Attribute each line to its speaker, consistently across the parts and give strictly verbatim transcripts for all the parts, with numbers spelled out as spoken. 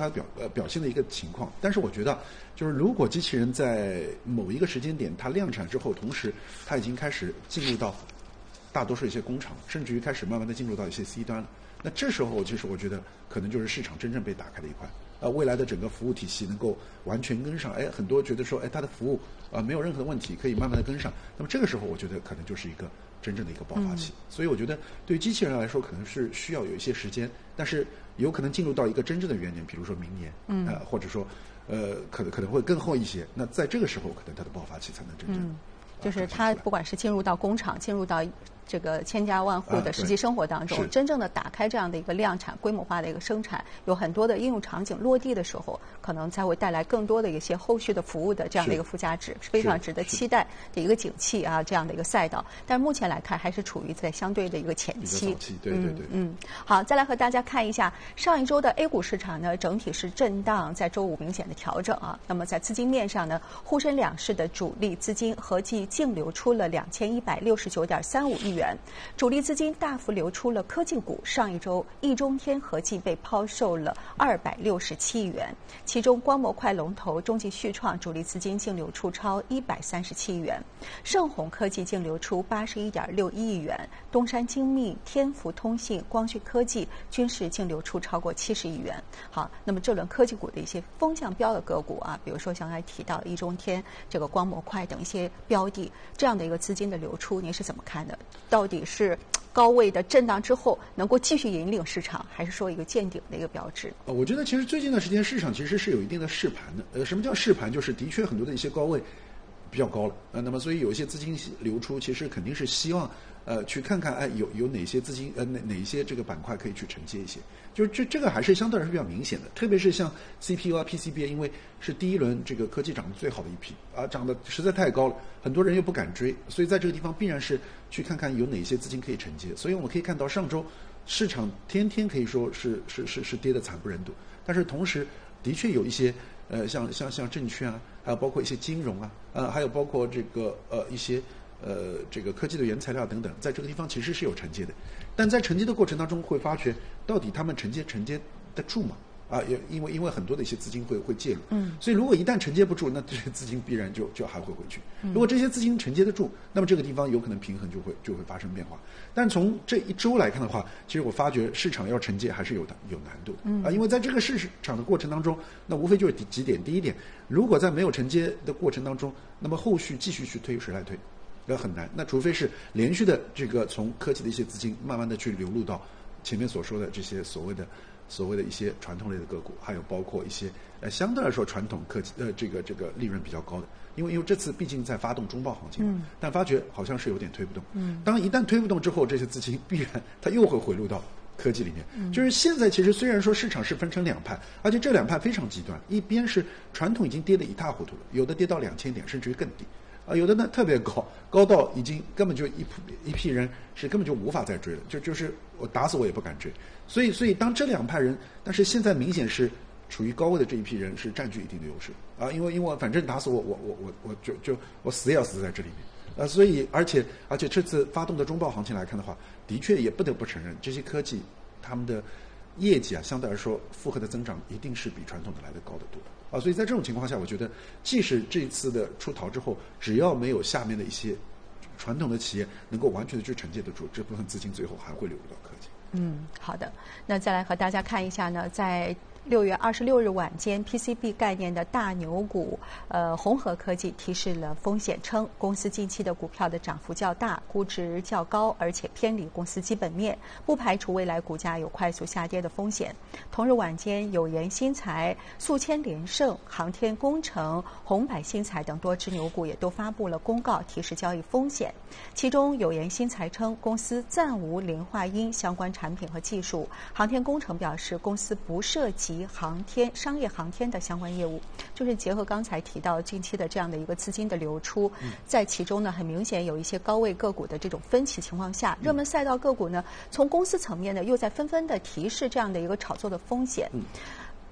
Speaker 1: 它表呃表现的一个情况。但是我觉得，就是如果机器人在某一个时间点它量产之后，同时它已经开始进入到大多数一些工厂，甚至于开始慢慢的进入到一些 C 端了，那这时候其实我觉得可能就是市场真正被打开的一块。呃，未来的整个服务体系能够完全跟上，哎，很多觉得说，哎，它的服务啊、呃、没有任何的问题，可以慢慢的跟上。那么这个时候，我觉得可能就是一个真正的一个爆发期。嗯、所以我觉得对于机器人来说，可能是需要有一些时间，但是有可能进入到一个真正的元年，比如说明年，嗯，呃，或者说，呃，可能可能会更后一些。那在这个时候，可能它的爆发期才能真正。
Speaker 2: 嗯，就是它不管是进入到工厂，进入到这个千家万户的实际生活当中，
Speaker 1: 啊、
Speaker 2: 真正的打开这样的一个量产规模化的一个生产，有很多的应用场景落地的时候，可能才会带来更多的一些后续的服务的这样的一个附加值，是非常值得期待的一个景气啊，这样的一个赛道。但是目前来看，还是处于在相对的一个前期。
Speaker 1: 期对对对。
Speaker 2: 嗯，嗯好，再来和大家看一下上一周的 A 股市场呢，整体是震荡，在周五明显的调整啊。那么在资金面上呢，沪深两市的主力资金合计净流出了两千一百六十九点三五亿元。主力资金大幅流出了科技股，上一周易中天合计被抛售了二百六十七亿元，其中光模块龙头中继旭创主力资金净流出超一百三十七亿元，盛虹科技净流出八十一点六一亿元，东山精密、天福通信、光讯科技均是净流出超过七十亿元。好，那么这轮科技股的一些风向标的个股啊，比如说刚才提到易中天、这个光模块等一些标的，这样的一个资金的流出，您是怎么看的？到底是高位的震荡之后能够继续引领市场，还是说一个见顶的一个标志？
Speaker 1: 呃，我觉得其实最近的时间市场其实是有一定的试盘的。呃，什么叫试盘？就是的确很多的一些高位比较高了，呃，那么所以有一些资金流出，其实肯定是希望呃去看看，哎，有有哪些资金呃哪哪一些这个板块可以去承接一些，就是这这个还是相对来说比较明显的，特别是像 C P U 啊 P C B， 因为是第一轮这个科技涨得最好的一批啊，涨得实在太高了，很多人又不敢追，所以在这个地方必然是去看看有哪些资金可以承接。所以我们可以看到上周市场天天可以说是是是是跌得惨不忍睹，但是同时的确有一些呃像像像证券啊，还有包括一些金融啊，呃还有包括这个呃一些呃这个科技的原材料等等，在这个地方其实是有承接的，但在承接的过程当中会发觉到底他们承接承接得住吗？啊，也因为因为很多的一些资金会会介入，嗯，所以如果一旦承接不住，那这些资金必然就就还会回去。如果这些资金承接得住，那么这个地方有可能平衡就会就会发生变化。但从这一周来看的话，其实我发觉市场要承接还是有有难度的，嗯啊，因为在这个市场的过程当中，那无非就是几点。第一点，如果在没有承接的过程当中，那么后续继续去推谁来推？那很难。那除非是连续的这个从科技的一些资金慢慢的去流入到前面所说的这些所谓的。所谓的一些传统类的个股，还有包括一些呃相对来说传统科技呃这个这个利润比较高的，因为因为这次毕竟在发动中报行情，嗯，但发觉好像是有点推不动，嗯，当一旦推不动之后，这些资金必然它又会回流到科技里面，嗯，就是现在其实虽然说市场是分成两派，而且这两派非常极端，一边是传统已经跌得一塌糊涂了，有的跌到两千点甚至于更低。啊，有的呢特别高，高到已经根本就一一批人是根本就无法再追了，就就是我打死我也不敢追。所以，所以当这两派人，但是现在明显是处于高位的这一批人是占据一定的优势啊，因为因为反正打死我，我我我我就就我死也要死在这里面啊，所以而且而且这次发动的中报行情来看的话，的确也不得不承认这些科技他们的业绩啊，相对来说复合的增长一定是比传统的来的高得多。啊，所以在这种情况下，我觉得即使这次的出逃之后，只要没有下面的一些传统的企业能够完全的去承接得住，这部分资金最后还会流入到科技。
Speaker 2: 嗯，好的。那再来和大家看一下呢，在六月二十六日晚间 ，P C B 概念的大牛股，呃，鸿河科技提示了风险，称公司近期的股票的涨幅较大，估值较高，而且偏离公司基本面，不排除未来股价有快速下跌的风险。同日晚间，友研新材、宿迁联盛、航天工程、红百新材等多只牛股也都发布了公告，提示交易风险。其中，友研新材称公司暂无磷化铟相关产品和技术；航天工程表示公司不涉及航天商业航天的相关业务。就是结合刚才提到近期的这样的一个资金的流出，在其中呢，很明显有一些高位个股的这种分歧情况下，热门赛道个股呢，从公司层面呢，又在纷纷的提示这样的一个炒作的风险。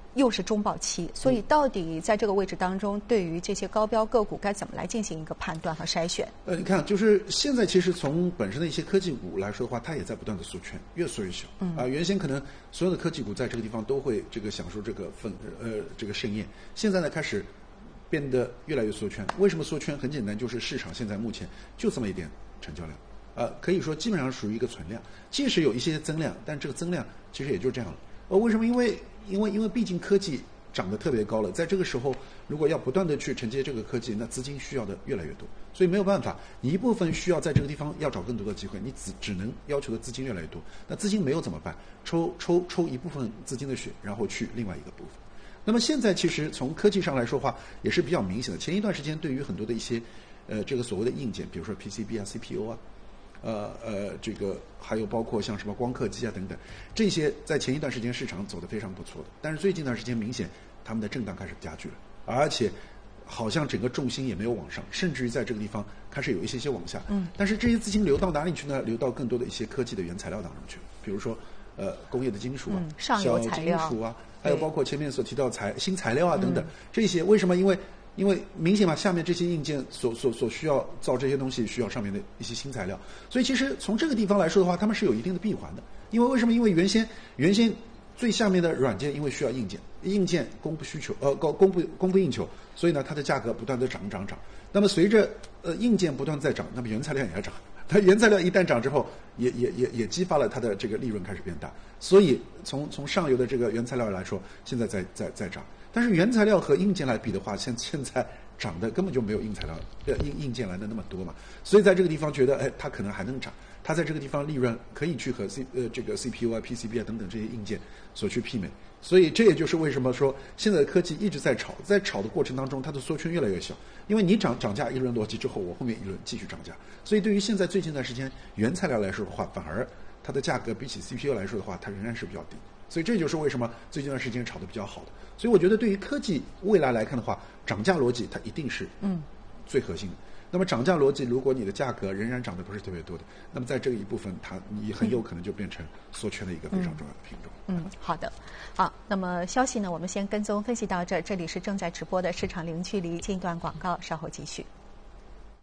Speaker 2: 又是中报期，所以到底在这个位置当中，对于这些高标个股该怎么来进行一个判断和筛选？
Speaker 1: 呃，你看，就是现在其实从本身的一些科技股来说的话，它也在不断的缩圈，越缩越小。嗯啊、呃，原先可能所有的科技股在这个地方都会这个享受这个份呃这个盛宴，现在呢开始变得越来越缩圈。为什么缩圈？很简单，就是市场现在目前就这么一点成交量，呃，可以说基本上属于一个存量，即使有一些增量，但这个增量其实也就这样了。呃，为什么？因为因为因为毕竟科技涨得特别高了，在这个时候，如果要不断的去承接这个科技，那资金需要的越来越多，所以没有办法，你一部分需要在这个地方要找更多的机会，你只只能要求的资金越来越多。那资金没有怎么办？抽抽抽一部分资金的血，然后去另外一个部分。那么现在其实从科技上来说话，也是比较明显的。前一段时间对于很多的一些呃这个所谓的硬件，比如说 P C B 啊、C P U 啊。呃呃，这个还有包括像什么光刻机啊等等，这些在前一段时间市场走得非常不错的，但是最近一段时间明显他们的震荡开始加剧了，而且好像整个重心也没有往上，甚至于在这个地方开始有一些些往下。嗯，但是这些资金流到哪里去呢？流到更多的一些科技的原材料当中去了，比如说呃工业的金属啊、
Speaker 2: 嗯、上游材料、
Speaker 1: 小金属啊，还有包括前面所提到材新材料啊等等，嗯、这些为什么？因为因为明显嘛，下面这些硬件所所所需要造这些东西，需要上面的一些新材料，所以其实从这个地方来说的话，他们是有一定的闭环的。因为为什么？因为原先原先最下面的软件，因为需要硬件，硬件供不需求，呃，供供不供不应求，所以呢，它的价格不断的涨涨涨。那么随着呃硬件不断在涨，那么原材料也要涨。它原材料一旦涨之后，也也也也激发了它的这个利润开始变大。所以从从上游的这个原材料来说，现在在在在涨。但是原材料和硬件来比的话，现现在涨的根本就没有硬材料、呃硬硬件来的那么多嘛。所以在这个地方觉得，哎，它可能还能涨。它在这个地方利润可以去和 C 呃这个 C P U 啊、P C B 啊等等这些硬件所去媲美。所以这也就是为什么说现在的科技一直在炒，在炒的过程当中，它的缩圈越来越小。因为你涨涨价一轮逻辑之后，我后面一轮继续涨价。所以对于现在最近一段时间原材料来说的话，反而它的价格比起 C P U 来说的话，它仍然是比较低。所以这就是为什么最近一段时间炒得比较好的。所以我觉得对于科技未来来看的话，涨价逻辑它一定是嗯最核心的。嗯，那么涨价逻辑，如果你的价格仍然涨得不是特别多的，那么在这个一部分，它你很有可能就变成缩圈的一个非常重要的品种。
Speaker 2: 嗯，好的，好，那么消息呢，我们先跟踪分析到这，这里是正在直播的市场零距离，进一段广告，稍后继续。